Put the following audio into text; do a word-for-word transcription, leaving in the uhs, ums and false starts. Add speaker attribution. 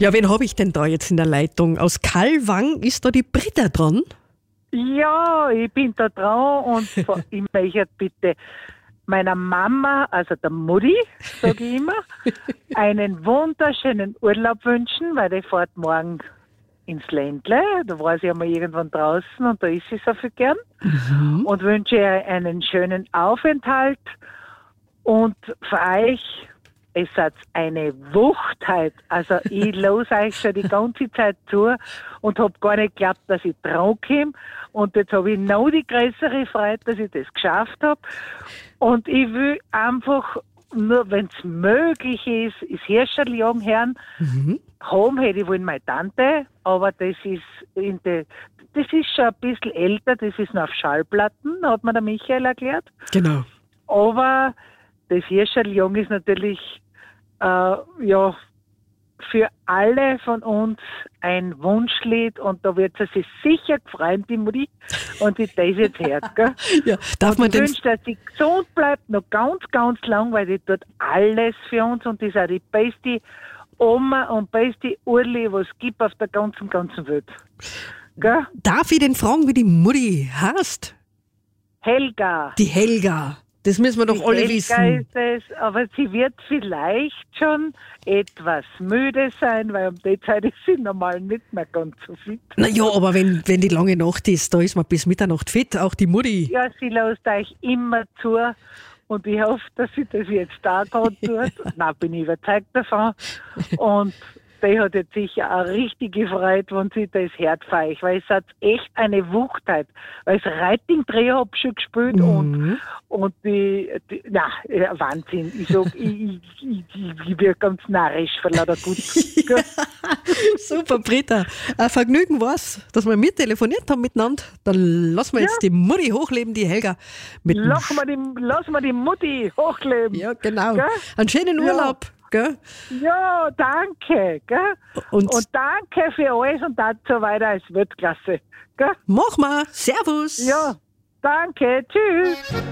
Speaker 1: Ja, wen habe ich denn da jetzt in der Leitung? Aus Kalwang ist da die Britta dran?
Speaker 2: Ja, ich bin da dran und ich möchte bitte meiner Mama, also der Mutti, sage ich immer, einen wunderschönen Urlaub wünschen, weil die fährt morgen ins Ländle, da war sie einmal irgendwann draußen und da ist sie so viel gern. Mhm. Und wünsche ihr einen schönen Aufenthalt und für euch, es hat eine Wuchtheit. Also ich los euch schon die ganze Zeit zu und habe gar nicht geglaubt, dass ich dran komme. Und jetzt habe ich noch die größere Freude, dass ich das geschafft habe. Und ich will einfach, nur wenn es möglich ist, das Hirscherl hören. Mhm. Haben hätte ich wohl meine Tante, aber das ist in de, das ist schon ein bisschen älter, das ist noch auf Schallplatten, hat mir der Michael erklärt.
Speaker 1: Genau.
Speaker 2: Aber das Hirscherl ist natürlich äh, ja, für alle von uns ein Wunschlied und da wird sie sich sicher gefreut, die Mutti, und die das jetzt hört. Gell?
Speaker 1: Ja, darf man
Speaker 2: ich wünsche, dass sie gesund bleibt, noch ganz, ganz lang, weil die tut alles für uns und die ist auch die beste Oma und beste Urli, was es gibt auf der ganzen, ganzen Welt. Gell?
Speaker 1: Darf ich denn fragen, wie die Mutti heißt?
Speaker 2: Helga.
Speaker 1: Die Helga. Das müssen wir doch
Speaker 2: die
Speaker 1: alle
Speaker 2: Helga
Speaker 1: wissen.
Speaker 2: Ist es, aber sie wird vielleicht schon etwas müde sein, weil um die Zeit ist sie normal nicht mehr ganz so fit.
Speaker 1: Naja, aber wenn, wenn die lange Nacht ist, da ist man bis Mitternacht fit, auch die Mutti.
Speaker 2: Ja, sie lässt euch immer zu und ich hoffe, dass sie das jetzt da gerade tut. Nein, bin ich überzeugt davon. Und die hat jetzt sicher auch richtig gefreut, wenn sie das hört für euch, weil es hat echt eine Wuchtheit. Weil das Reiting-Dreh habe ich schon gespielt mhm. und, und die, die, na, Wahnsinn. Ich sag, ich, ich, ich, ich werde ganz narrisch für lauter gut.
Speaker 1: Super, Britta. Ein Vergnügen war's, dass wir mit telefoniert haben miteinander. Dann lassen wir jetzt ja. die Mutti hochleben, die Helga. Mit
Speaker 2: lassen, wir die, lassen wir die Mutti hochleben.
Speaker 1: Ja, genau. Gell? Einen schönen Urlaub.
Speaker 2: Ja.
Speaker 1: Gell?
Speaker 2: Ja, danke. Gell? Und, und danke für alles und dann so weiter als Weltklasse. Gell?
Speaker 1: Mach mal. Servus.
Speaker 2: Ja, danke. Tschüss.